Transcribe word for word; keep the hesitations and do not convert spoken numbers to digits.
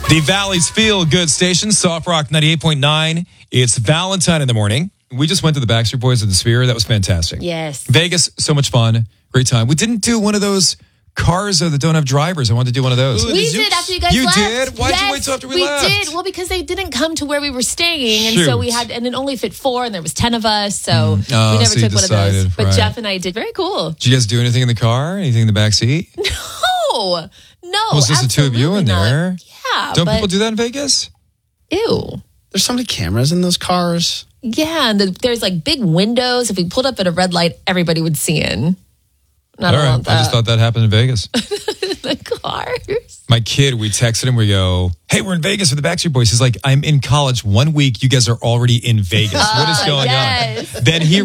The Valley's Feel Good Station, Soft Rock ninety-eight point nine. It's Valentine in the morning. We just went to the Backstreet Boys at the Sphere. That was fantastic. Yes. Vegas, so much fun. Great time. We didn't do one of those cars that don't have drivers. I wanted to do one of those. We did after you guys you left. You did? Why'd yes, you wait till after we, we left? We did. Well, because they didn't come to where we were staying. And Shoot. so we had, and it only fit four, and there was ten of us. So mm. oh, we never so took one of those. But right. Jeff and I did. Very cool. Did you guys do anything in the car? Anything in the back seat? No. No. Well, it's just the two of you in not. there. Yeah. Don't but, people do that in Vegas? Ew. There's so many cameras in those cars. Yeah. And the, there's like big windows. If we pulled up at a red light, everybody would see in. I don't All right. want that. I just thought that happened in Vegas. The cars. My kid, we texted him. We go, hey, we're in Vegas with the Backstreet Boys. He's like, I'm in college one week. You guys are already in Vegas. Uh, what is going yes. on? Then he